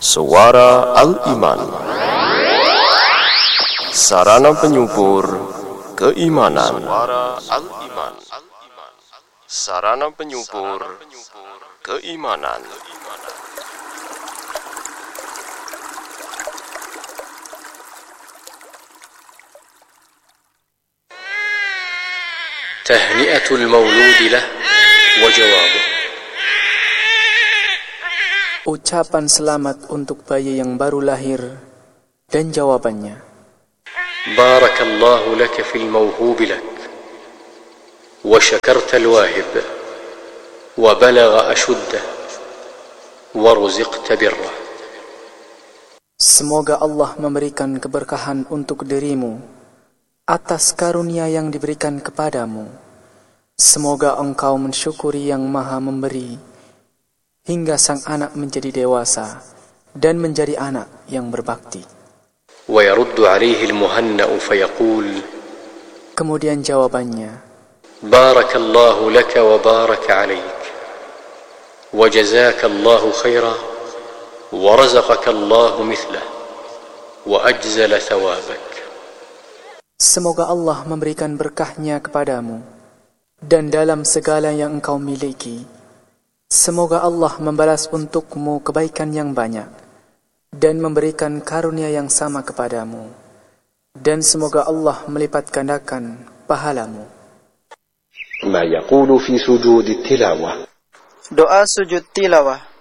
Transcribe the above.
Suara Al-Iman, sarana penyubur keimanan. Suara Al-Iman, sarana penyubur keimanan. Tahni'atul mauludi lah wa jawabuh. Ucapan selamat untuk bayi yang baru lahir dan jawabannya. Barakallahu laka fil mawhubi lak wa syakarta al-wahib wa balagha ashuddah wa ruziqta birrah. Semoga Allah memberikan keberkahan untuk dirimu atas karunia yang diberikan kepadamu. Semoga engkau mensyukuri yang maha memberi hingga sang anak menjadi dewasa dan menjadi anak yang berbakti. ويرد عليه المهنأ فيقول Kemudian jawabannya, بارك الله لك وبارك عليك وجزاك الله خيرا ورزقك الله مثله وأجزل ثوابك. semoga Allah memberikan berkahnya kepadamu dan dalam segala yang engkau miliki. Semoga Allah membalas untukmu kebaikan yang banyak dan memberikan karunia yang sama kepadamu. Dan semoga Allah melipat gandakan pahalamu. ما يقول في سجود التلاوة. Doa sujud tilawah.